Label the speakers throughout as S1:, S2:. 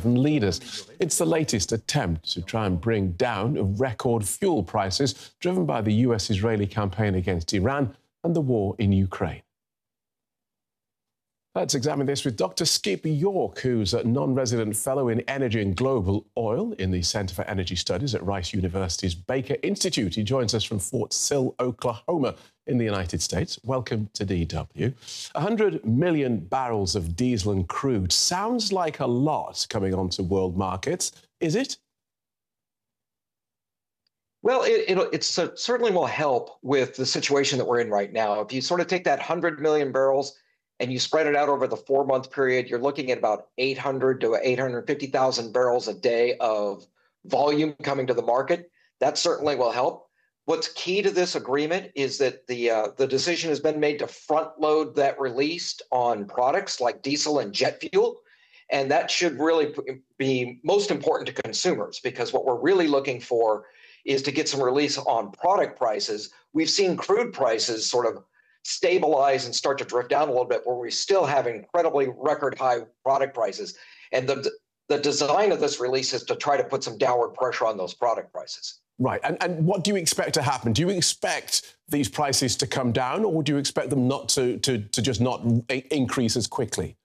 S1: G7 leaders. It's the latest attempt to try and bring down record fuel prices driven by the US-Israeli campaign against Iran and the war in Ukraine. Let's examine this with Dr. Skip York, who's a non-resident fellow in energy and global oil in the Center for Energy Studies at Rice University's Baker Institute. He joins us from Fort Sill, Oklahoma, in the United States. Welcome to DW. 100 million barrels of diesel and crude sounds like a lot coming onto world markets. Is it?
S2: Well, it certainly will help with the situation that we're in right now. If you sort of take that 100 million barrels and you spread it out over the 4-month period, you're looking at about 800 to 850,000 barrels a day of volume coming to the market. That certainly will help. What's key to this agreement is that the decision has been made to front load that release on products like diesel and jet fuel. And that should really be most important to consumers, because what we're really looking for is to get some release on product prices. We've seen crude prices sort of stabilize and start to drift down a little bit, where we still have incredibly record high product prices. And the design of this release is to try to put some downward pressure on those product prices.
S1: Right. And what do you expect to happen? Do you expect these prices to come down, or do you expect them not to just not increase as quickly?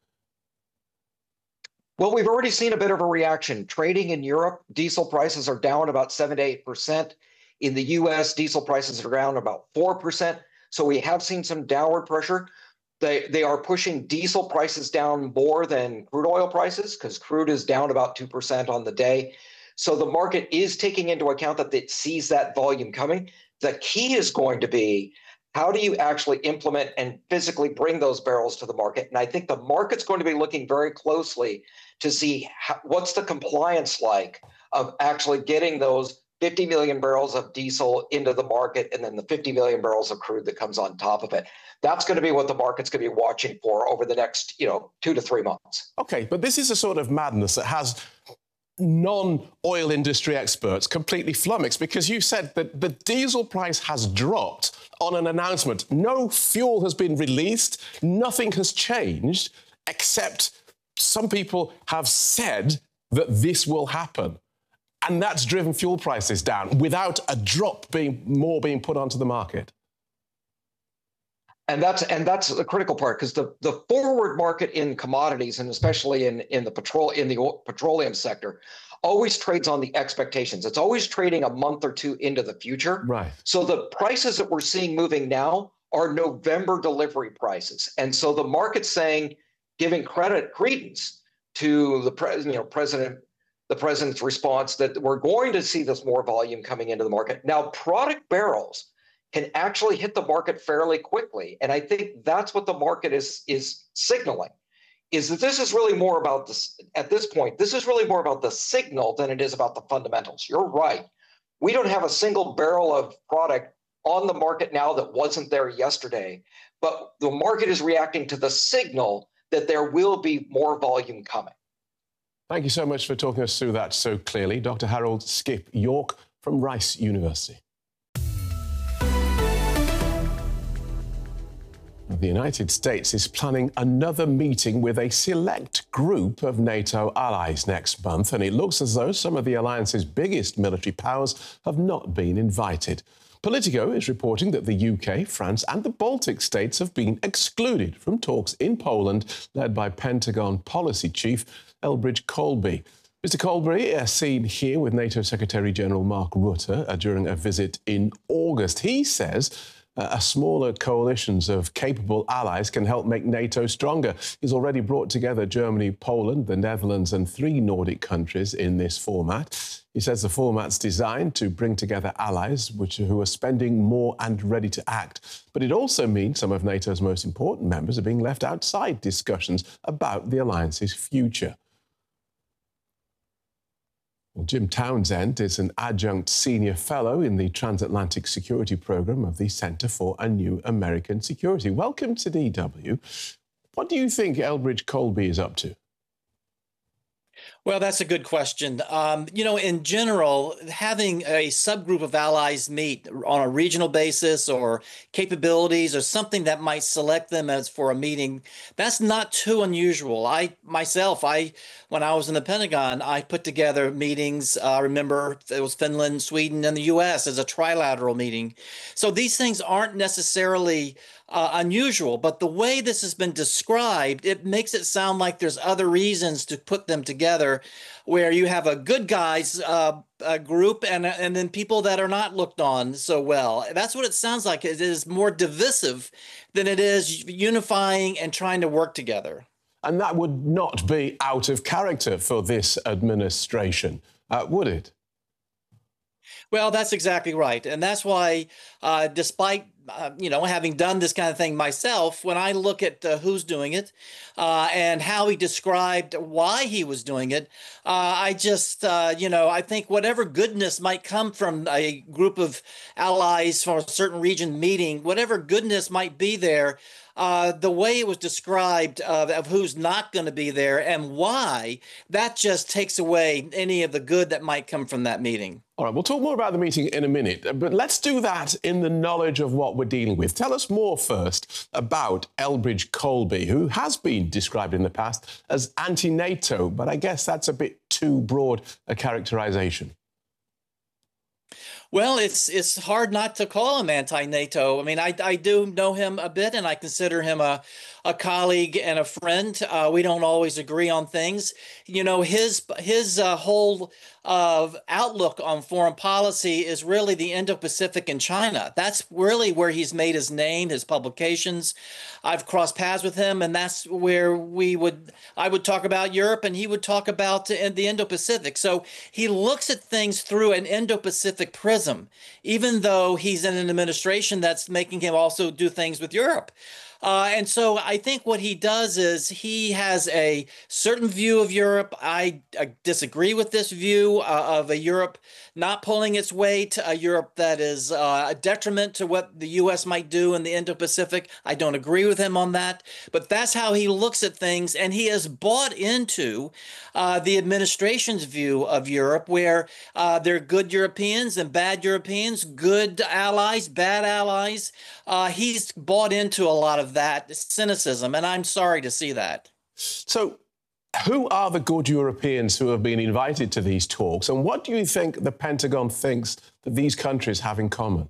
S2: Well, we've already seen a bit of a reaction. Trading in Europe, diesel prices are down about 7 to 8%. In the US, diesel prices are down about 4%. So we have seen some downward pressure. They are pushing diesel prices down more than crude oil prices, because crude is down about 2% on the day. So the market is taking into account that it sees that volume coming. The key is going to be, how do you actually implement and physically bring those barrels to the market? And I think the market's going to be looking very closely to see what's the compliance like of actually getting those 50 million barrels of diesel into the market, and then the 50 million barrels of crude that comes on top of it. That's going to be what the market's going to be watching for over the next, 2 to 3 months.
S1: OK, but this is a sort of madness that has non-oil industry experts completely flummoxed, because you said that the diesel price has dropped on an announcement. No fuel has been released. Nothing has changed, except some people have said that this will happen. And that's driven fuel prices down without a drop being put onto the market.
S2: And that's the critical part, because the forward market in commodities, and especially in the petroleum sector, always trades on the expectations. It's always trading a month or two into the future.
S1: Right.
S2: So the prices that we're seeing moving now are November delivery prices, and so the market's saying, giving credence to the president's response, that we're going to see this more volume coming into the market. Now, product barrels can actually hit the market fairly quickly. And I think that's what the market is signaling, is that this is really more about this, at this point, this is really more about the signal than it is about the fundamentals. You're right. We don't have a single barrel of product on the market now that wasn't there yesterday, but the market is reacting to the signal that there will be more volume coming.
S1: Thank you so much for talking us through that so clearly. Dr. Harold Skip York from Rice University. The United States is planning another meeting with a select group of NATO allies next month, and it looks as though some of the alliance's biggest military powers have not been invited. Politico is reporting that the UK, France and the Baltic states have been excluded from talks in Poland led by Pentagon Policy Chief Elbridge Colby. Mr. Colby seen here with NATO Secretary-General Mark Rutte during a visit in August. He says a smaller coalitions of capable allies can help make NATO stronger. He's already brought together Germany, Poland, the Netherlands and 3 Nordic countries in this format. He says the format's designed to bring together allies who are spending more and ready to act. But it also means some of NATO's most important members are being left outside discussions about the alliance's future. Well, Jim Townsend is an adjunct senior fellow in the Transatlantic Security Programme of the Centre for a New American Security. Welcome to DW. What do you think Elbridge Colby is up to?
S3: Well, that's a good question. In general, having a subgroup of allies meet on a regional basis or capabilities or something that might select them as for a meeting, that's not too unusual. When I was in the Pentagon, I put together meetings. Remember, it was Finland, Sweden, and the U.S. as a trilateral meeting. So these things aren't necessarily unusual, but the way this has been described, it makes it sound like there's other reasons to put them together, where you have a good guys group and then people that are not looked on so well. That's what it sounds like. It is more divisive than it is unifying and trying to work together.
S1: And that would not be out of character for this administration, would it?
S3: Well, that's exactly right. And that's why, despite having done this kind of thing myself, when I look at who's doing it and how he described why he was doing it, I think whatever goodness might come from a group of allies from a certain region meeting, whatever goodness might be there, the way it was described of who's not going to be there and why, that just takes away any of the good that might come from that meeting.
S1: All right, we'll talk more about the meeting in a minute, but let's do that in the knowledge of what we're dealing with. Tell us more first about Elbridge Colby, who has been described in the past as anti-NATO, but I guess that's a bit too broad a characterization.
S3: Well, it's hard not to call him anti-NATO. I mean, I do know him a bit, and I consider him a colleague and a friend. We don't always agree on things. His whole outlook on foreign policy is really the Indo-Pacific and China. That's really where he's made his name, his publications. I've crossed paths with him, and that's where I would talk about Europe, and he would talk about the Indo-Pacific. So he looks at things through an Indo-Pacific prism, even though he's in an administration that's making him also do things with Europe. And so I think what he does is he has a certain view of Europe. I disagree with this view of a Europe not pulling its weight, a Europe that is a detriment to what the U.S. might do in the Indo-Pacific. I don't agree with him on that, but that's how he looks at things. And he has bought into the administration's view of Europe, where there are good Europeans and bad Europeans, good allies, bad allies. He's bought into a lot of that cynicism, and I'm sorry to see that.
S1: So who are the good Europeans who have been invited to these talks, and what do you think the Pentagon thinks that these countries have in common?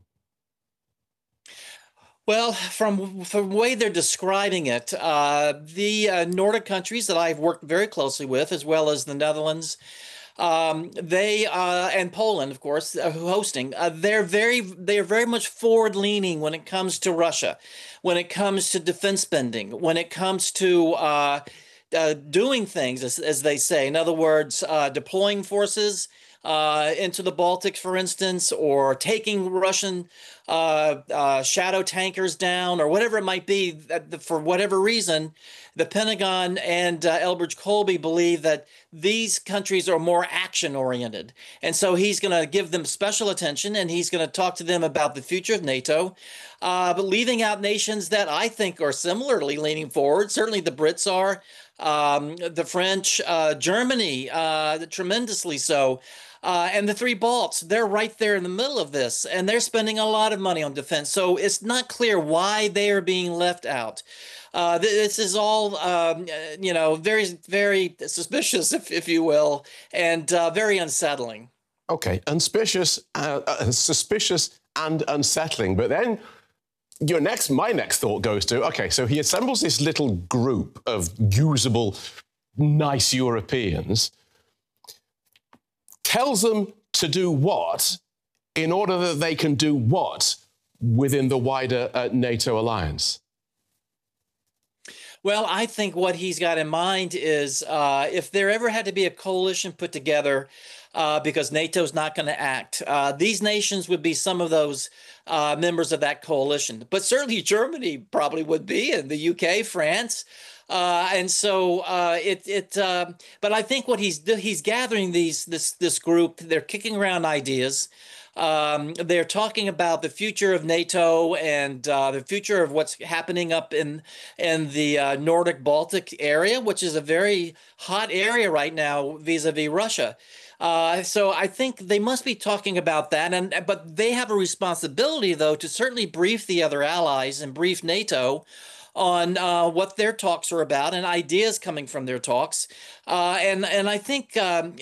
S3: Well, from the way they're describing it, the Nordic countries that I've worked very closely with, as well as the Netherlands, they and Poland, of course, hosting. They're very much forward-leaning when it comes to Russia, when it comes to defense spending, when it comes to doing things, as they say. In other words, deploying forces into the Baltics, for instance, or taking Russian shadow tankers down, or whatever it might be. For whatever reason, the Pentagon and Elbridge Colby believe that these countries are more action-oriented. And so he's going to give them special attention, and he's going to talk to them about the future of NATO, but leaving out nations that I think are similarly leaning forward. Certainly the Brits are, the French, Germany, tremendously so. And the three Balts, they're right there in the middle of this, and they're spending a lot of money on defense. So it's not clear why they are being left out. This is all, very, very suspicious, if you will, and very unsettling.
S1: Okay, suspicious and unsettling. But then my next thought goes to, okay, so he assembles this little group of usable, nice Europeans, tells them to do what in order that they can do what within the wider NATO alliance?
S3: Well, I think what he's got in mind is if there ever had to be a coalition put together because NATO's not going to act, these nations would be some of those members of that coalition. But certainly Germany probably would be, and the UK, France, And so but I think what he's gathering this group. They're kicking around ideas. They're talking about the future of NATO and the future of what's happening up in the Nordic Baltic area, which is a very hot area right now vis-a-vis Russia. So I think they must be talking about that, but they have a responsibility, though, to certainly brief the other allies and brief NATO on what their talks are about and ideas coming from their talks. And I think